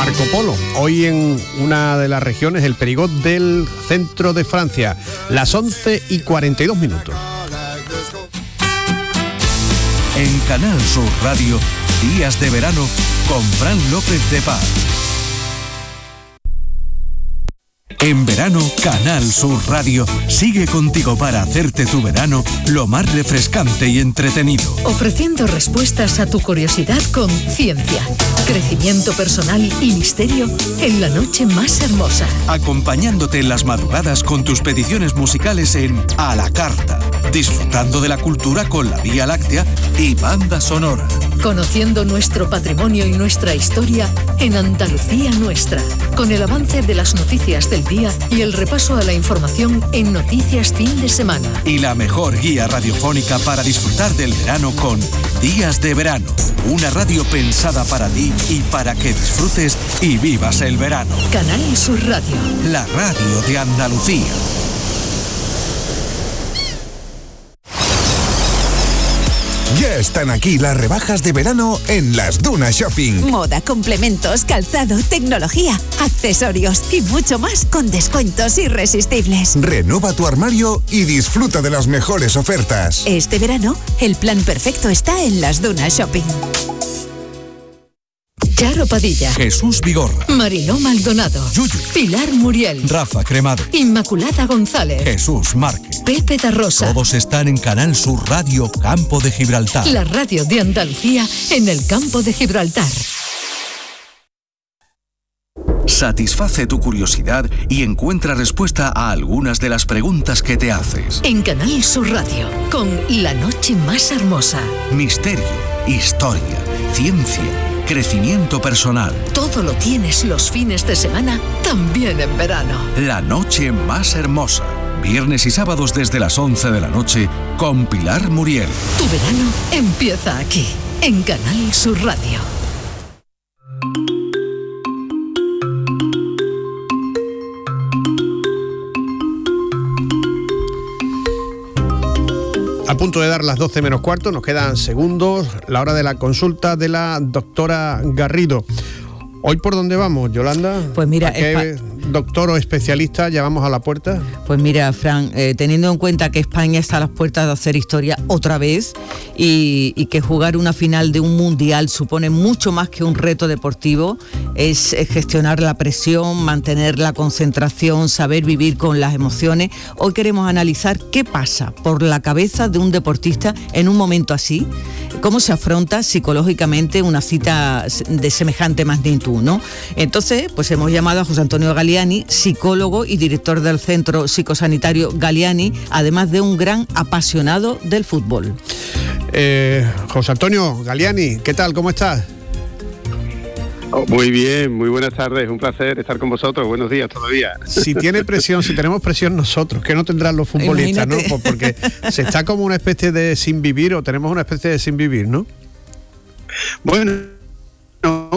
Marco Polo. Hoy en una de las regiones, el Périgord del centro de Francia, las 11:42. En Canal Sur Radio, Días de Verano con Fran López de Paz. En verano, Canal Sur Radio sigue contigo para hacerte tu verano lo más refrescante y entretenido. Ofreciendo respuestas a tu curiosidad con ciencia, crecimiento personal y misterio en la noche más hermosa. Acompañándote en las madrugadas con tus peticiones musicales en A la Carta. Disfrutando de la cultura con la Vía Láctea y banda sonora. Conociendo nuestro patrimonio y nuestra historia en Andalucía Nuestra. Con el avance de las noticias del día y el repaso a la información en Noticias Fin de Semana. Y la mejor guía radiofónica para disfrutar del verano con Días de Verano. Una radio pensada para ti y para que disfrutes y vivas el verano. Canal Sur Radio. La radio de Andalucía. Ya están aquí las rebajas de verano en Las Dunas Shopping. Moda, complementos, calzado, tecnología, accesorios y mucho más con descuentos irresistibles. Renueva tu armario y disfruta de las mejores ofertas. Este verano, el plan perfecto está en Las Dunas Shopping. Charo Padilla, Jesús Vigorra, Mariló Maldonado, Yuyu, Pilar Muriel, Rafa Cremado, Inmaculada González, Jesús Márquez, Pepe da Rosa. Todos están en Canal Sur Radio Campo de Gibraltar. La radio de Andalucía en el Campo de Gibraltar. Satisface tu curiosidad y encuentra respuesta a algunas de las preguntas que te haces. En Canal Sur Radio, con La noche más hermosa. Misterio, historia, ciencia, crecimiento personal. Todo lo tienes los fines de semana, también en verano. La noche más hermosa. Viernes y sábados desde las 11 de la noche con Pilar Muriel. Tu verano empieza aquí, en Canal Sur Radio. A punto de dar las 12 menos cuarto, nos quedan segundos, la hora de la consulta de la doctora Garrido. ¿Hoy por dónde vamos, Yolanda? Pues mira, ¿qué doctor o especialista llevamos a la puerta? Pues mira, Fran, teniendo en cuenta que España está a las puertas de hacer historia otra vez y que jugar una final de un mundial supone mucho más que un reto deportivo, es gestionar la presión, mantener la concentración, saber vivir con las emociones. Hoy queremos analizar qué pasa por la cabeza de un deportista en un momento así, cómo se afronta psicológicamente una cita de semejante magnitud, ¿no? Entonces, pues hemos llamado a José Antonio Galiani, psicólogo y director del Centro Psicosanitario Galiani, además de un gran apasionado del fútbol. José Antonio Galiani, ¿qué tal? ¿Cómo estás? Muy bien, muy buenas tardes, un placer estar con vosotros, buenos días todavía. Si tiene presión, si tenemos presión nosotros, ¿qué no tendrán los futbolistas? Imagínate. ¿No? Porque se está como una especie de sin vivir, o tenemos una especie de sin vivir, ¿no? Bueno, no.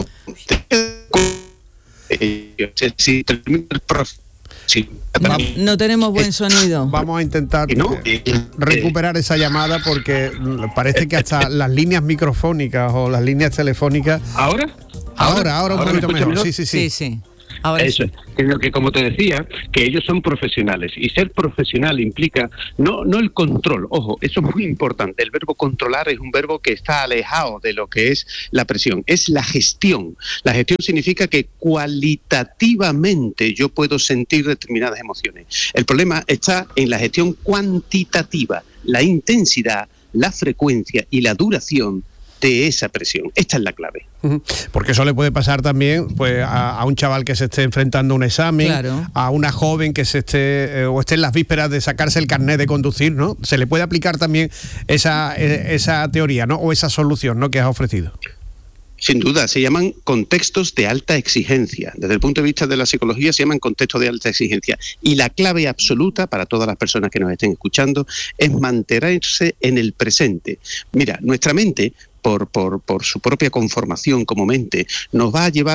No tenemos buen sonido. Vamos a intentar recuperar esa llamada porque parece que hasta las líneas microfónicas o las líneas telefónicas... Ahora un poquito mejor. Sí. Ahora eso es que, como te decía, que ellos son profesionales y ser profesional implica no el control. Ojo, eso es muy importante. El verbo controlar es un verbo que está alejado de lo que es la presión. Es la gestión. La gestión significa que cualitativamente yo puedo sentir determinadas emociones. El problema está en la gestión cuantitativa, la intensidad, la frecuencia y la duración de esa presión. Esta es la clave. Porque eso le puede pasar también pues a un chaval que se esté enfrentando a un examen, claro, a una joven que se esté o esté en las vísperas de sacarse el carnet de conducir, ¿no? Se le puede aplicar también esa teoría, ¿no? O esa solución, ¿no?, que has ofrecido. Sin duda, se llaman contextos de alta exigencia. Desde el punto de vista de la psicología se llaman contextos de alta exigencia. Y la clave absoluta para todas las personas que nos estén escuchando es mantenerse en el presente. Mira, nuestra mente, por su propia conformación como mente, nos va a llevar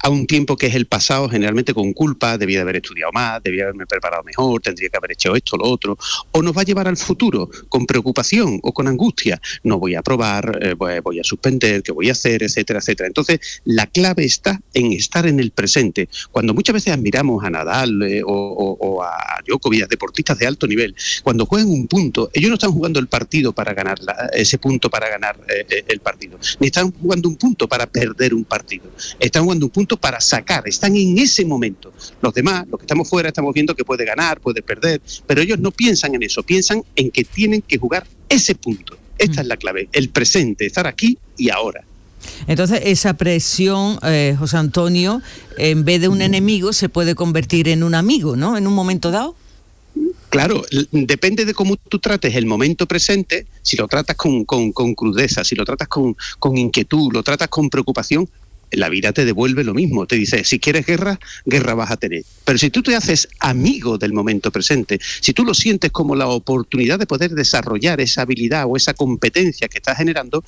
a un tiempo que es el pasado, generalmente con culpa, debía de haber estudiado más, debía haberme preparado mejor, tendría que haber hecho esto, lo otro, o nos va a llevar al futuro con preocupación o con angustia, no voy a aprobar, voy a suspender, ¿qué voy a hacer?, etcétera, etcétera. Entonces, la clave está en estar en el presente. Cuando muchas veces admiramos a Nadal o a Djokovic, deportistas de alto nivel, cuando juegan un punto, ellos no están jugando el partido para ganar ese punto para ganar el partido, ni están jugando un punto para perder un partido, están jugando un punto para sacar, están en ese momento. Los demás, los que estamos fuera, estamos viendo que puede ganar, puede perder, pero ellos no piensan en eso, piensan en que tienen que jugar ese punto. Esta es la clave, el presente, estar aquí y ahora. Entonces, esa presión, José Antonio, en vez de un enemigo, se puede convertir en un amigo, ¿no?, en un momento dado. Claro, depende de cómo tú trates el momento presente, si lo tratas con crudeza, si lo tratas con inquietud, lo tratas con preocupación, la vida te devuelve lo mismo, te dice, si quieres guerra, guerra vas a tener. Pero si tú te haces amigo del momento presente, si tú lo sientes como la oportunidad de poder desarrollar esa habilidad o esa competencia que estás generando,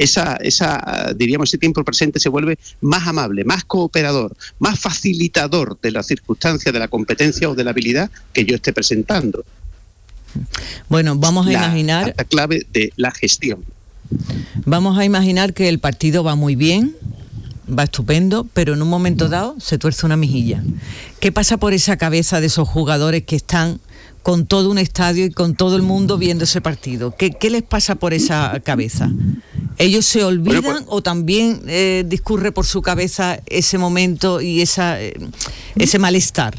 diríamos, ese tiempo presente se vuelve más amable, más cooperador, más facilitador de la circunstancia, de la competencia o de la habilidad que yo esté presentando. Bueno, vamos a imaginar... La clave de la gestión. Vamos a imaginar que el partido va muy bien, va estupendo, pero en un momento dado se tuerce una mejilla. ¿Qué pasa por esa cabeza de esos jugadores que están con todo un estadio y con todo el mundo viendo ese partido? ¿Qué les pasa por esa cabeza? ¿Ellos se olvidan o también discurre por su cabeza ese momento y ese malestar?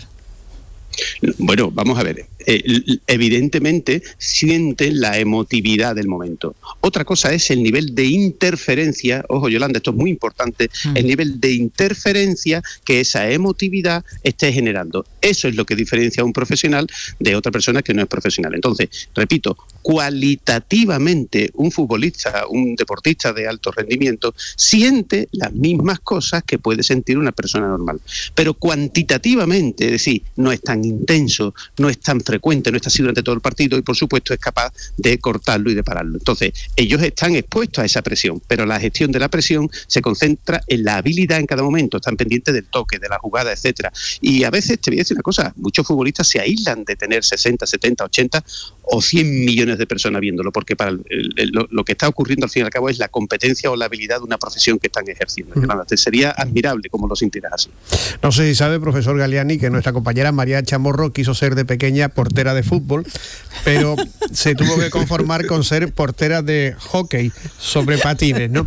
Bueno, vamos a ver. Evidentemente sienten la emotividad del momento. Otra cosa es el nivel de interferencia, ojo Yolanda, esto es muy importante, el nivel de interferencia que esa emotividad esté generando. Eso es lo que diferencia a un profesional de otra persona que no es profesional. Entonces, repito, cualitativamente un futbolista, un deportista de alto rendimiento siente las mismas cosas que puede sentir una persona normal, pero cuantitativamente, es decir, no es tan intenso, no es tan frecuente, no está así durante todo el partido y por supuesto es capaz de cortarlo y de pararlo. Entonces, ellos están expuestos a esa presión, pero la gestión de la presión se concentra en la habilidad en cada momento, están pendientes del toque, de la jugada, etcétera. Y a veces, te voy a decir una cosa, muchos futbolistas se aíslan de tener 60, 70, 80 o 100 millones de personas viéndolo, porque para lo que está ocurriendo al fin y al cabo es la competencia o la habilidad de una profesión que están ejerciendo. Sería admirable como lo sintieras así. No sé si sabe, profesor Galiani, que nuestra compañera María Chamorro quiso ser de pequeña portera de fútbol, pero se tuvo que conformar con ser portera de hockey sobre patines, ¿no?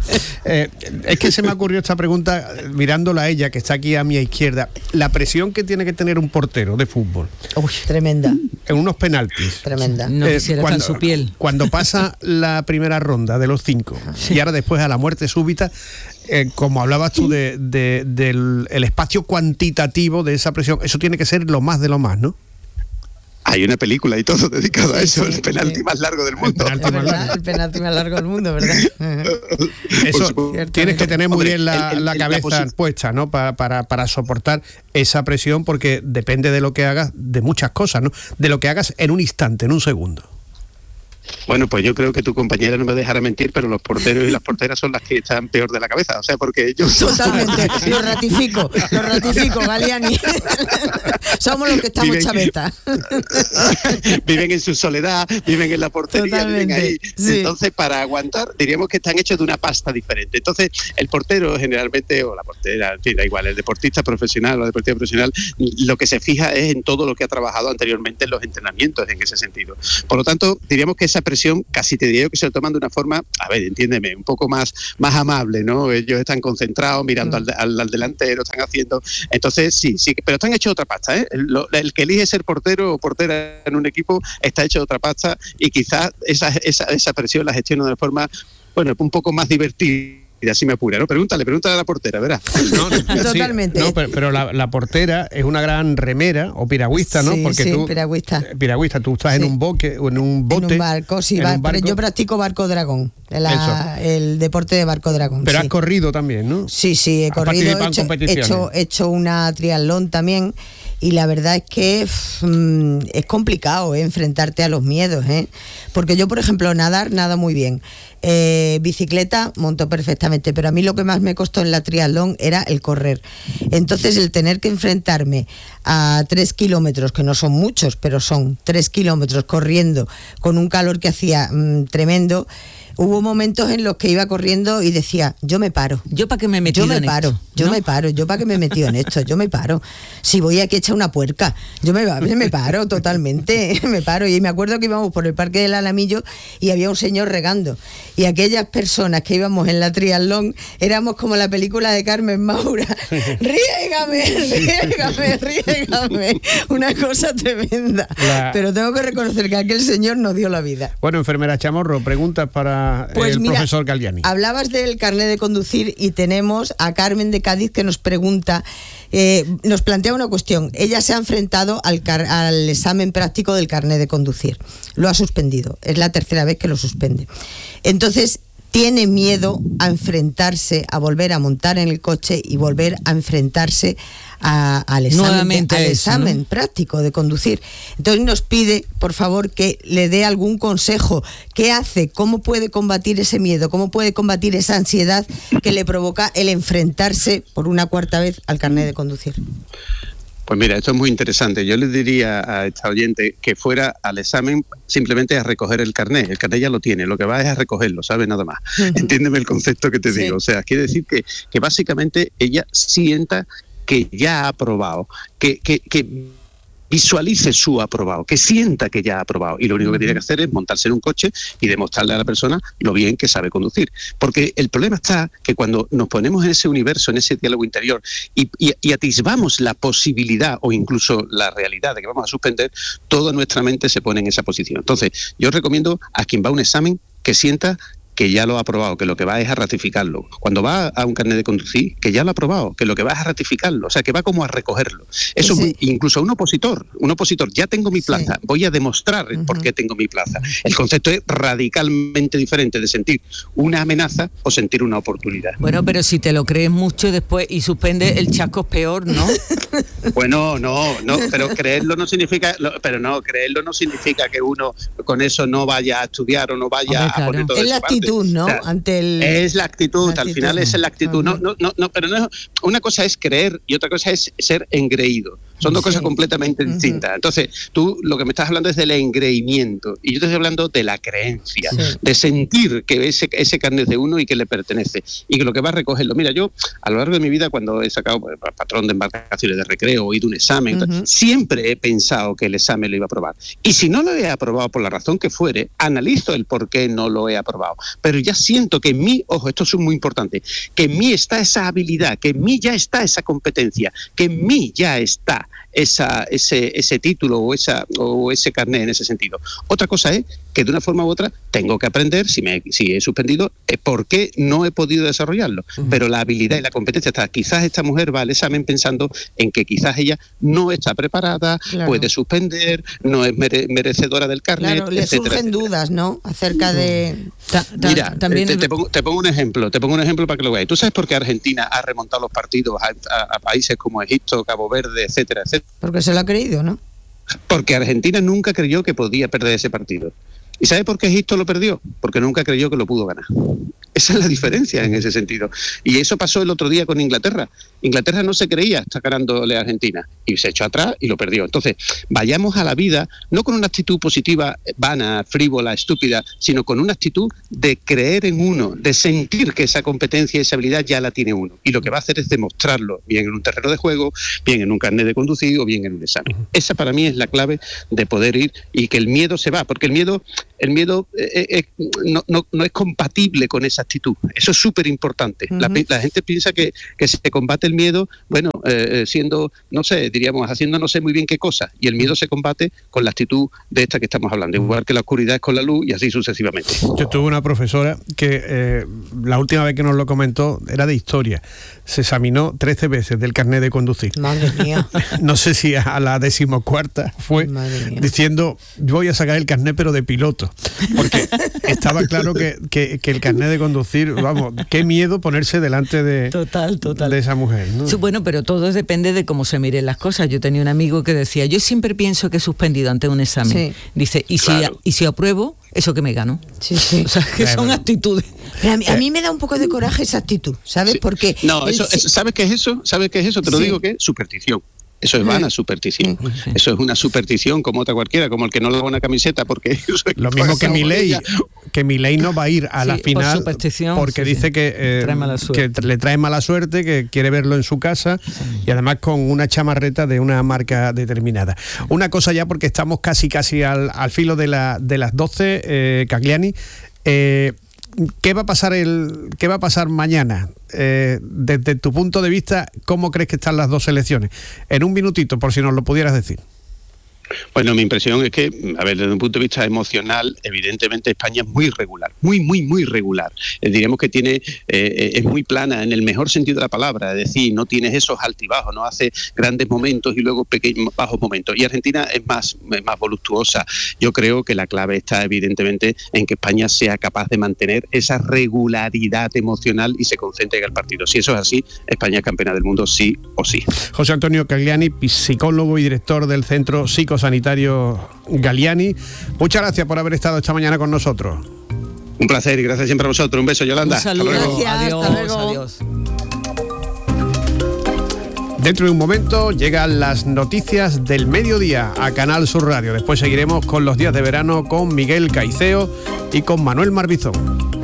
Es que se me ocurrió esta pregunta mirándola a ella, que está aquí a mi izquierda. La presión que tiene que tener un portero de fútbol. Uy, tremenda. En unos penaltis. Tremenda. No quisiera estar en su piel. Cuando pasa la primera ronda de los 5 y ahora después a la muerte súbita, como hablabas tú del espacio cuantitativo de esa presión, eso tiene que ser lo más de lo más, ¿no? Hay una película y todo dedicado a eso, el penalti más largo del mundo. El penalti más largo del mundo, ¿verdad? Eso tienes que tener muy bien la cabeza puesta, ¿no? Para soportar esa presión, porque depende de lo que hagas, de muchas cosas, ¿no? De lo que hagas en un instante, en un segundo. Bueno, pues yo creo que tu compañera no me dejará mentir, pero los porteros y las porteras son las que están peor de la cabeza, o sea, porque ellos... Totalmente, lo ratifico, Galiani. Somos los que estamos chavetas. Viven en su soledad, viven en la portería, totalmente, viven ahí. Sí. Entonces, para aguantar, diríamos que están hechos de una pasta diferente. Entonces, el portero generalmente, o la portera, en fin, da igual, el deportista profesional o la deportista profesional, lo que se fija es en todo lo que ha trabajado anteriormente en los entrenamientos, en ese sentido. Por lo tanto, diríamos que esa presión casi te diría que se lo toman de una forma, a ver, entiéndeme, un poco más amable, ¿no? Ellos están concentrados mirando al delantero, están haciendo... Entonces, sí, pero están hechos de otra pasta, ¿eh? El que elige ser portero o portera en un equipo está hecho de otra pasta y quizás esa presión la gestiona de una forma, bueno, un poco más divertida. Y así me apura, ¿no? Pregúntale a la portera, verás. Totalmente. Sí, no, pero la portera es una gran remera o piragüista, ¿no? Sí, porque tú, piragüista, tú estás en un bote. En un barco, sí, pero yo practico barco dragón, el deporte de barco dragón. Pero has corrido también, ¿no? Sí, he corrido, he hecho una triatlón también. Y la verdad es que es complicado enfrentarte a los miedos, porque yo, por ejemplo, nado muy bien. Bicicleta monto perfectamente, pero a mí lo que más me costó en la triatlón era el correr. Entonces el tener que enfrentarme a 3 kilómetros, que no son muchos, pero son 3 kilómetros corriendo con un calor que hacía tremendo. Hubo momentos en los que iba corriendo y decía, yo me paro. ¿Yo para qué me he metido en esto? Yo me paro, yo para qué me he metido en esto, yo me paro. Si voy aquí a echar una puerca, yo me paro totalmente, me paro. Y me acuerdo que íbamos por el Parque del Alamillo y había un señor regando. Y aquellas personas que íbamos en la triatlón éramos como la película de Carmen Maura. Riégame. Una cosa tremenda. Pero tengo que reconocer que aquel señor nos dio la vida. Bueno, enfermera Chamorro, preguntas para profesor Galliani. Hablabas del carnet de conducir y tenemos a Carmen de Cádiz que nos pregunta, nos plantea una cuestión. Ella se ha enfrentado al examen práctico del carnet de conducir. Lo ha suspendido. Es la tercera vez que lo suspende. Entonces, tiene miedo a enfrentarse, a volver a montar en el coche y volver a enfrentarse al examen práctico de conducir. Entonces nos pide, por favor, que le dé algún consejo. ¿Qué hace? ¿Cómo puede combatir ese miedo? ¿Cómo puede combatir esa ansiedad que le provoca el enfrentarse por una cuarta vez al carnet de conducir? Pues mira, esto es muy interesante. Yo le diría a esta oyente que fuera al examen simplemente a recoger el carnet. El carnet ya lo tiene, lo que va es a recogerlo, ¿sabes? Nada más. Entiéndeme el concepto que te digo. O sea, quiere decir que básicamente ella sienta que ya ha aprobado, que visualice su aprobado, que sienta que ya ha aprobado, y lo único que tiene que hacer es montarse en un coche y demostrarle a la persona lo bien que sabe conducir. Porque el problema está que cuando nos ponemos en ese universo, en ese diálogo interior y atisbamos la posibilidad o incluso la realidad de que vamos a suspender, toda nuestra mente se pone en esa posición. Entonces, yo recomiendo a quien va a un examen que sienta que ya lo ha aprobado, que lo que va es a ratificarlo. Cuando va a un carnet de conducir, que ya lo ha aprobado, que lo que va es a ratificarlo, o sea, que va como a recogerlo. Eso incluso a un opositor, ya tengo mi plaza, voy a demostrar por qué tengo mi plaza. El concepto es radicalmente diferente de sentir una amenaza o sentir una oportunidad. Bueno, pero si te lo crees mucho después y suspende, el chasco es peor, ¿no? Bueno, no, pero creerlo no significa que uno con eso no vaya a estudiar o no vaya a poner todo eso. ¿no? O sea, es la actitud, al final es la actitud. Pero no, una cosa es creer y otra cosa es ser engreído. Son dos cosas completamente distintas. Entonces, tú lo que me estás hablando es del engreimiento y yo te estoy hablando de la creencia, de sentir que ese carnet es de uno y que le pertenece y que lo que va a recogerlo. Mira, yo a lo largo de mi vida, cuando he sacado patrón de embarcaciones de recreo o ido a un examen, siempre he pensado que el examen lo iba a aprobar. Y si no lo he aprobado por la razón que fuere, analizo el por qué no lo he aprobado. Pero ya siento que en mí, ojo, esto es muy importante, que en mí está esa habilidad, que en mí ya está esa competencia, que en mí ya está ese título o ese carnet en ese sentido. Otra cosa es que de una forma u otra tengo que aprender, si he suspendido, por qué no he podido desarrollarlo. Pero la habilidad y la competencia está. Quizás esta mujer va al examen pensando en que quizás ella no está preparada, puede suspender, no es merecedora del carnet, le surgen dudas, ¿no? Acerca de... Mira, te pongo un ejemplo para que lo veáis. ¿Tú sabes por qué Argentina ha remontado los partidos a países como Egipto, Cabo Verde, etcétera, etcétera? Porque se lo ha creído, ¿no? Porque Argentina nunca creyó que podía perder ese partido. ¿Y sabe por qué Egipto lo perdió? Porque nunca creyó que lo pudo ganar. Esa es la diferencia en ese sentido. Y eso pasó el otro día con Inglaterra. Inglaterra no se creía estar ganándole a Argentina y se echó atrás y lo perdió. Entonces, vayamos a la vida no con una actitud positiva, vana, frívola, estúpida, sino con una actitud de creer en uno, de sentir que esa competencia y esa habilidad ya la tiene uno. Y lo que va a hacer es demostrarlo, bien en un terreno de juego, bien en un carnet de conducir o bien en un examen. Esa para mí es la clave de poder ir y que el miedo se va, porque el miedo no es compatible con esa actitud. Eso es súper importante. La gente piensa que se combate el miedo, siendo, no sé, diríamos, haciendo no sé muy bien qué cosa. Y el miedo se combate con la actitud de esta que estamos hablando, igual que la oscuridad es con la luz y así sucesivamente. Yo tuve una profesora que la última vez que nos lo comentó era de historia. Se examinó 13 veces del carnet de conducir. Madre mía. No sé si a la 14ª fue diciendo, yo voy a sacar el carnet pero de piloto. Porque estaba claro que el carnet de conducir, vamos, qué miedo ponerse delante de esa mujer. ahí, ¿no? Sí, bueno, pero todo depende de cómo se miren las cosas. Yo tenía un amigo que decía, yo siempre pienso que he suspendido ante un examen. Sí. Dice, ¿y si apruebo? ¿Eso que me gano? Sí, sí. O sea, que son actitudes. Pero a mí me da un poco de coraje esa actitud, ¿sabes? Sí. Porque... No, ¿sabes qué es eso? ¿Sabes qué es eso? Te lo digo, que es superstición. Eso es vana superstición. Sí. Eso es una superstición como otra cualquiera, como el que no le da una camiseta porque... Eso es lo mismo que Milei no va a ir a la final porque dice que le trae mala suerte, que quiere verlo en su casa y además con una chamarreta de una marca determinada. Una cosa ya, porque estamos casi al filo de las 12, Cagliani. ¿Qué va a pasar mañana? Desde tu punto de vista, ¿cómo crees que están las dos selecciones? En un minutito, por si nos lo pudieras decir. Bueno, mi impresión es que, a ver, desde un punto de vista emocional, evidentemente España es muy regular, muy regular. Diríamos que es muy plana en el mejor sentido de la palabra, es decir, no tienes esos altibajos, no hace grandes momentos y luego pequeños bajos momentos. Y Argentina es más voluptuosa. Yo creo que la clave está evidentemente en que España sea capaz de mantener esa regularidad emocional y se concentre en el partido. Si eso es así, España es campeona del mundo sí o sí. José Antonio Cagliani, psicólogo y director del Centro Psicosanitario Galliani, muchas gracias por haber estado esta mañana con nosotros. Un placer y gracias siempre a vosotros. Un beso, Yolanda. Un saludo. Hasta luego. Gracias, Adiós, hasta luego. Adiós. Dentro de un momento llegan las noticias del mediodía a Canal Sur Radio. Después seguiremos con los días de verano con Miguel Caiceo y con Manuel Marbizón.